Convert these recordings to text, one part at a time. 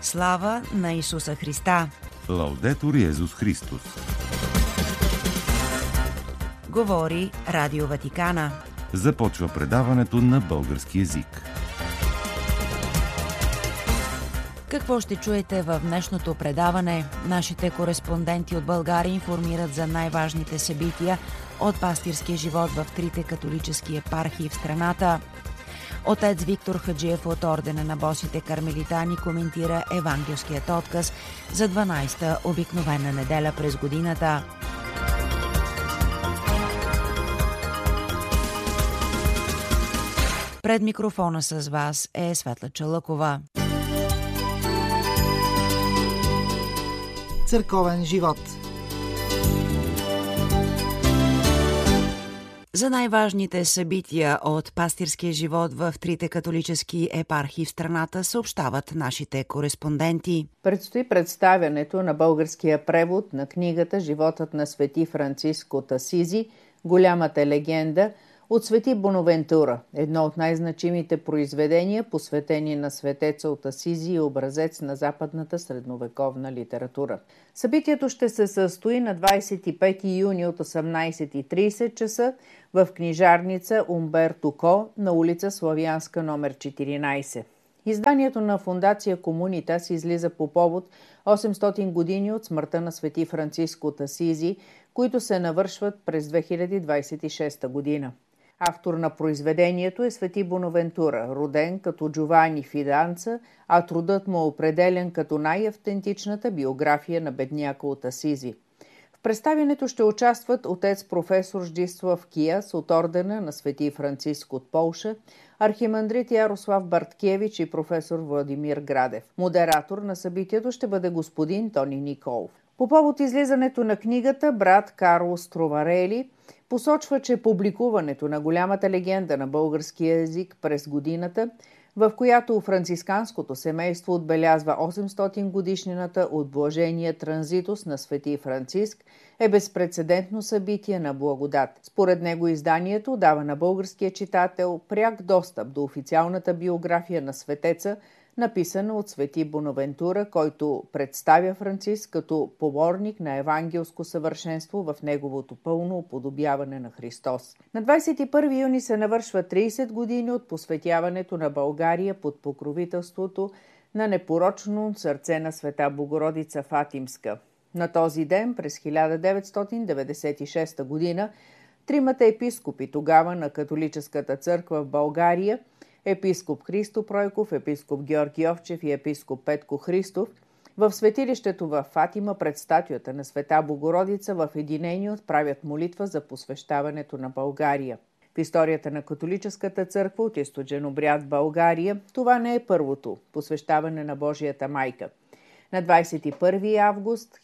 Слава на Исуса Христа! Лаудетур Йезус Христос! Говори Радио Ватикана. Започва предаването на български език. Какво ще чуете в днешното предаване? Нашите кореспонденти от България информират за най-важните събития от пастирския живот в трите католически епархии в страната. Отец Виктор Хаджиев от ордена на босите кармелитани коментира евангелският отказ за 12-та обикновена неделя през годината. Пред микрофона с вас е Светла Чалъкова. Църковен живот. За най-важните събития от пастирския живот в трите католически епархии в страната съобщават нашите кореспонденти. Предстои представянето на българския превод на книгата «Животът на свети Франциск от Асизи. Голямата легенда» от свети Бонавентура, едно от най-значимите произведения, посветени на светеца от Асизи и образец на западната средновековна литература. Събитието ще се състои на 25 юни от 18:30 часа в книжарница Умберто Ко на улица Славянска номер 14. Изданието на фондация Комунитас излиза по повод 800 години от смъртта на свети Франциск от Асизи, които се навършват през 2026 година. Автор на произведението е свети Бонавентура, роден като Джовани Фиданца, а трудът му е определен като най-автентичната биография на бедняка от Асизи. В представянето ще участват отец професор Ждислав Кияс от ордена на свети Франциск от Полша, архимандрит Ярослав Барткевич и професор Владимир Градев. Модератор на събитието ще бъде господин Тони Николов. По повод излизането на книгата, брат Карлос Троварели посочва, че публикуването на голямата легенда на българския език през годината, в която францисканското семейство отбелязва 800 годишнината от блажения транзитус на свети Франциск, е безпрецедентно събитие на благодат. Според него изданието дава на българския читател пряк достъп до официалната биография на светеца, написана от свети Бонавентура, който представя Франциск като поборник на евангелско съвършенство в неговото пълно уподобяване на Христос. На 21 юни се навършва 30 години от посветяването на България под покровителството на непорочно сърце на света Богородица Фатимска. На този ден, през 1996 година, тримата епископи тогава на католическата църква в България, епископ Христо Пройков, епископ Георги Овчев и епископ Петко Христов, в светилището във Фатима пред статуята на света Богородица в единение отправят молитва за посвещаването на България. В историята на католическата църква от източен обряд в България това не е първото посвещаване на Божията майка. На 21 август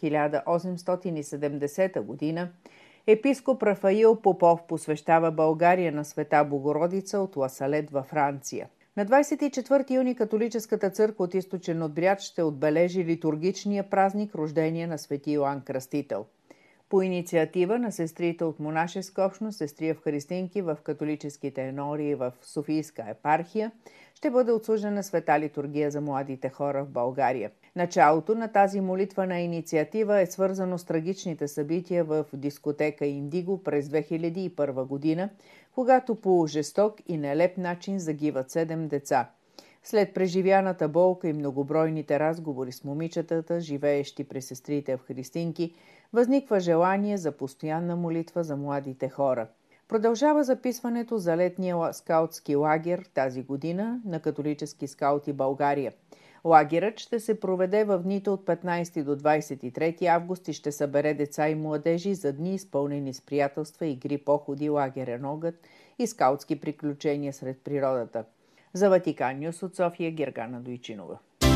1870 година епископ Рафаил Попов посвещава България на света Богородица от Ласалет във Франция. На 24 юни католическата църква от източен обряд ще отбележи литургичния празник рождение на свети Йоан Кръстител. По инициатива на сестрите от монашеска общност Сестри Евхаристинки в католическите енории в Софийска епархия ще бъде отслужена света литургия за младите хора в България. Началото на тази молитвена инициатива е свързано с трагичните събития в дискотека Индиго през 2001 година, когато по жесток и нелеп начин загиват 7 деца. След преживяната болка и многобройните разговори с момичетата, живеещи при сестрите Евхаристинки, възниква желание за постоянна молитва за младите хора. Продължава записването за летния скаутски лагер тази година на католически скаути България. Лагерът ще се проведе в дните от 15 до 23 август и ще събере деца и младежи за дни изпълнени с приятелства, игри, походи, лагерен огън и скаутски приключения сред природата. За Ватикан Нюс от София, Гергана Дойчинова.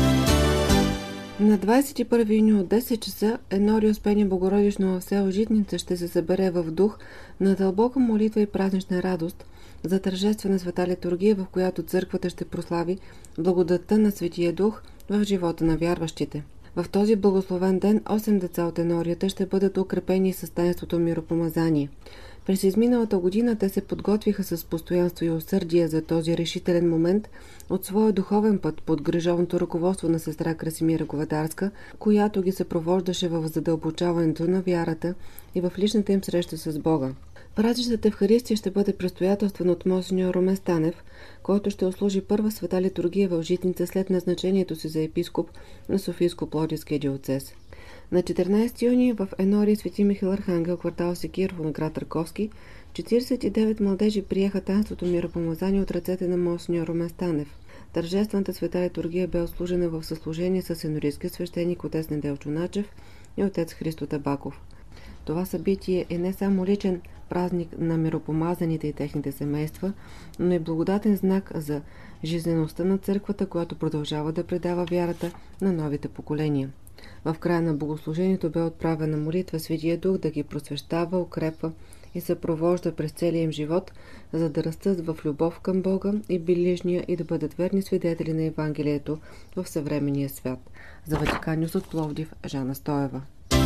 На 21 юни от 10 часа Енорий Успение Богородично в село Житница ще се събере в дух на дълбока молитва и празнична радост за тържествена света литургия, в която църквата ще прослави благодатта на Светия Дух в живота на вярващите. В този благословен ден 8 деца от енорията ще бъдат укрепени с таинството миропомазание. През изминалата година те се подготвиха с постоянство и усърдие за този решителен момент от своя духовен път под грижовното ръководство на сестра Красимира Говедарска, която ги съпровождаше в задълбочаването на вярата и в личната им среща с Бога. Празничната Евхаристия ще бъде предстоятелствана от монсеньор Румен Станев, който ще услужи първа света литургия в Житница след назначението си за епископ на Софийско-Пловдивския диоцез. На 14 юни в Енория Свети Михаил Архангел, квартал Секирово на град Раковски, 49 младежи приеха таинството миропомазание от ръцете на монсеньор Румен Станев. Тържествената света литургия бе отслужена в съслужение с енорийския свещеник отец Неделчо Начев и отец Христо Табаков. Това събитие е не само личен празник на миропомазаните и техните семейства, но и благодатен знак за жизнеността на църквата, която продължава да предава вярата на новите поколения. В края на богослужението бе отправена молитва Светия Дух да ги просвещава, укрепва и съпровожда през целия им живот, за да растат в любов към Бога и ближния и да бъдат верни свидетели на Евангелието в съвременния свят. За Ватикан Нюс от Пловдив, Жана Стоева.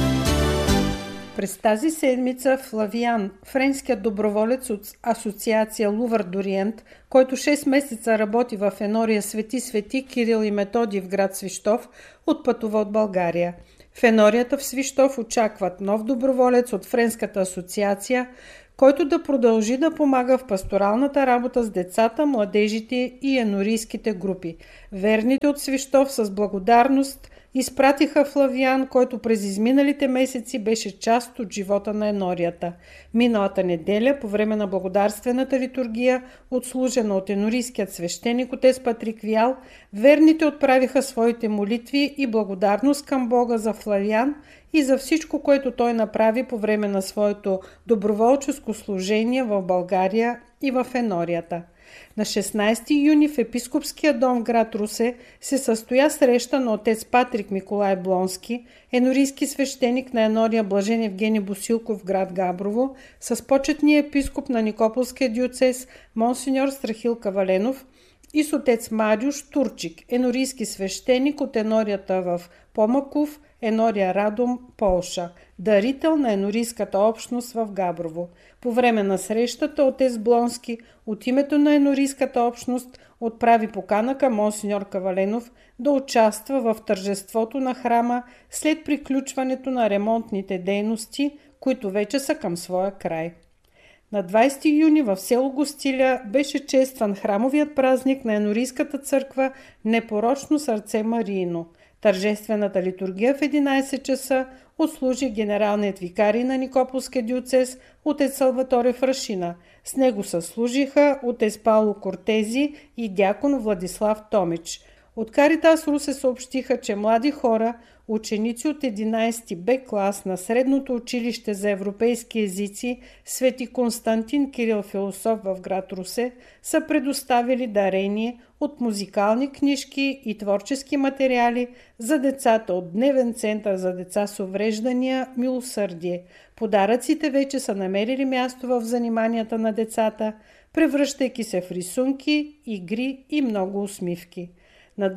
През тази седмица Флавиан, френският доброволец от асоциация Лувър Дориент, който 6 месеца работи в Енория Свети Кирил и Методий в град Свищов, отпътува от България. В Енорията в Свищов очакват нов доброволец от френската асоциация, който да продължи да помага в пасторалната работа с децата, младежите и енорийските групи. Верните от Свищов с благодарност изпратиха Флавиан, който през изминалите месеци беше част от живота на Енорията. Миналата неделя, по време на благодарствената литургия, отслужена от енорийският свещеник отец Патрик Вял, верните отправиха своите молитви и благодарност към Бога за Флавиан и за всичко, което той направи по време на своето доброволческо служение в България и в Енорията. На 16 юни в епископския дом в град Русе се състоя среща на отец Патрик Миколай Блонски, енорийски свещеник на Енория Блажен Евгений Босилков в град Габрово, с почетния епископ на Никополския диоцез монсеньор Страхил Каваленов и с отец Мариуш Турчик, енорийски свещеник от Енорията в Помаков, Енория Радом, Полша, дарител на енорийската общност в Габрово. По време на срещата отец Блонски от името на енорийската общност отправи покана към монсеньор Каваленов да участва в тържеството на храма след приключването на ремонтните дейности, които вече са към своя край. На 20 юни в село Гостиля беше честван храмовият празник на енорийската църква Непорочно сърце Мариино. Тържествената литургия в 11 часа отслужи генералният викарий на Никополския диоцез отец Салваторе Фрашина. С него съслужиха отец Пауло Кортези и дякон Владислав Томич. От Каритас Русе съобщиха, че млади хора, ученици от 11 Б клас на Средното училище за европейски езици Свети Константин Кирил Философ в град Русе, са предоставили дарение от музикални книжки и творчески материали за децата от Дневен център за деца с увреждания Милосърдие. Подаръците вече са намерили място в заниманията на децата, превръщайки се в рисунки, игри и много усмивки. На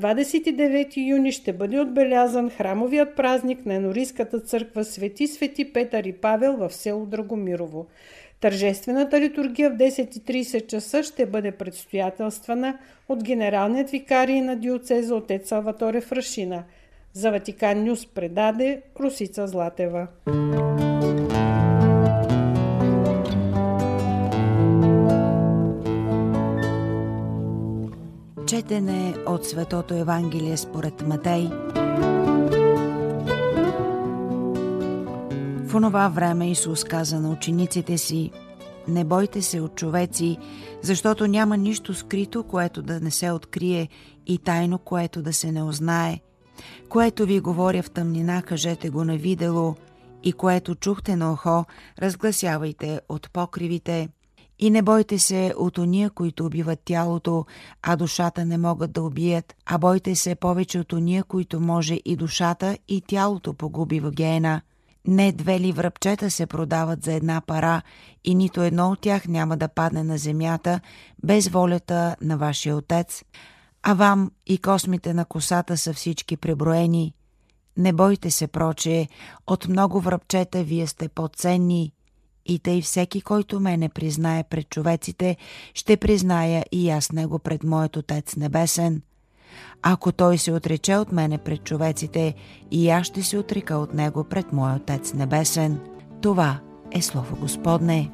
29 юни ще бъде отбелязан храмовият празник на енорийската църква Свети Петър и Павел в село Драгомирово. Тържествената литургия в 10:30 часа ще бъде предстоятелствана от генералният викарий на диоцеза отец Салваторе Фрашина. За Ватикан Нюс предаде Русица Златева. Четене от Светото Евангелие според Матей. В онова време Исус каза на учениците си: „Не бойте се от човеци, защото няма нищо скрито, което да не се открие, и тайно, което да се не узнае. Което ви говоря в тъмнина, кажете го на видело, и което чухте на ухо, разгласявайте от покривите. И не бойте се от ония, които убиват тялото, а душата не могат да убият, а бойте се повече от ония, които може и душата, и тялото погуби в геена. Не 2 ли връбчета се продават за 1 пара, и нито едно от тях няма да падне на земята без волята на вашия Отец. А вам и космите на косата са всички преброени. Не бойте се, проче, от много връбчета вие сте по-ценни. И тъй всеки, който мене признае пред човеците, ще призная и аз него пред моят Отец Небесен. Ако той се отрече от мене пред човеците, и аз ще се отрека от него пред моя Отец Небесен. Това е Слово Господне.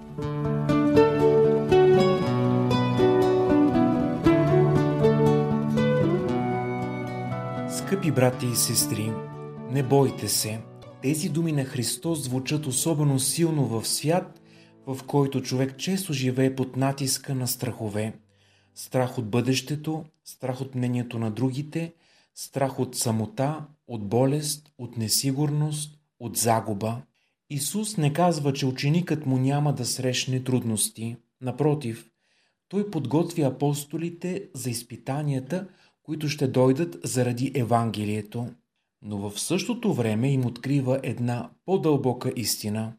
Скъпи брати и сестри, не бойте се. Тези думи на Христос звучат особено силно в свят, в който човек често живее под натиска на страхове. Страх от бъдещето, страх от мнението на другите, страх от самота, от болест, от несигурност, от загуба. Исус не казва, че ученикът му няма да срещне трудности. Напротив, той подготвя апостолите за изпитанията, които ще дойдат заради Евангелието. Но в същото време им открива една по-дълбока истина.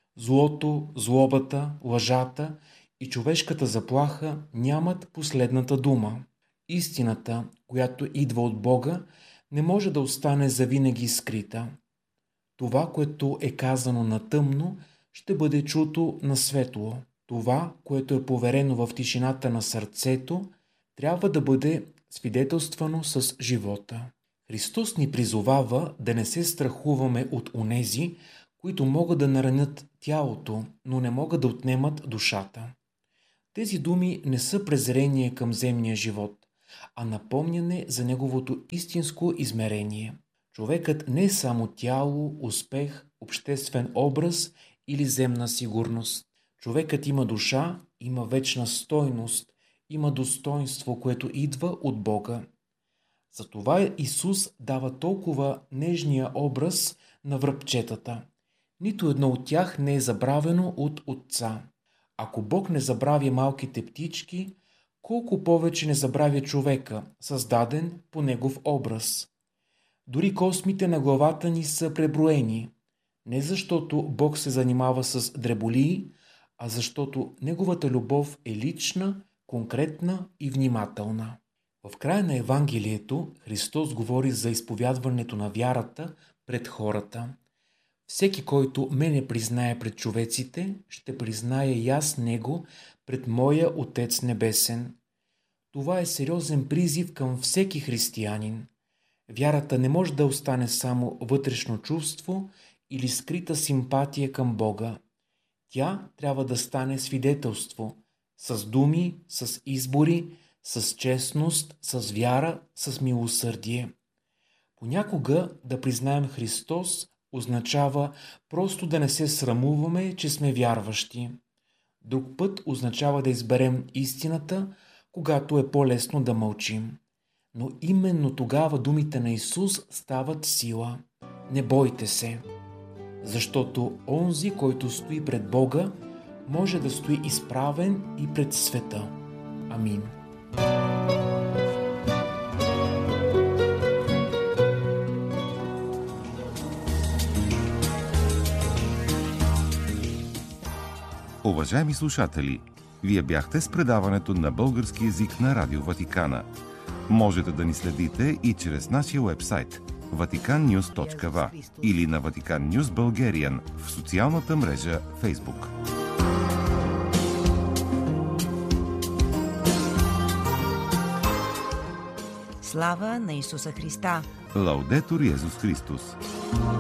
Злото, злобата, лъжата и човешката заплаха нямат последната дума. Истината, която идва от Бога, не може да остане завинаги скрита. Това, което е казано на тъмно, ще бъде чуто на светло. Това, което е поверено в тишината на сърцето, трябва да бъде свидетелствано с живота. Христос ни призовава да не се страхуваме от онези, които могат да наранят тялото, но не могат да отнемат душата. Тези думи не са презрение към земния живот, а напомняне за неговото истинско измерение. Човекът не е само тяло, успех, обществен образ или земна сигурност. Човекът има душа, има вечна стойност, има достоинство, което идва от Бога. Затова Исус дава толкова нежния образ на връбчетата. Нито едно от тях не е забравено от Отца. Ако Бог не забравя малките птички, колко повече не забравя човека, създаден по Негов образ. Дори космите на главата ни са преброени, не защото Бог се занимава с дреболии, а защото Неговата любов е лична, конкретна и внимателна. В края на Евангелието Христос говори за изповядването на вярата пред хората. Всеки, който мене признае пред човеците, ще призная и аз него пред моя Отец Небесен. Това е сериозен призив към всеки християнин. Вярата не може да остане само вътрешно чувство или скрита симпатия към Бога. Тя трябва да стане свидетелство с думи, с избори, с честност, с вяра, с милосърдие. Понякога да признаем Христос означава просто да не се срамуваме, че сме вярващи. Друг път означава да изберем истината, когато е по-лесно да мълчим. Но именно тогава думите на Исус стават сила. Не бойте се, защото онзи, който стои пред Бога, може да стои изправен и пред света. Амин. Уважаеми слушатели, вие бяхте с предаването на български език на Радио Ватикана. Можете да ни следите и чрез нашия уебсайт vaticannews.va или на Vatican News Bulgarian в социалната мрежа Facebook. Слава на Исуса Христа! Лаудетур Йезус Христос!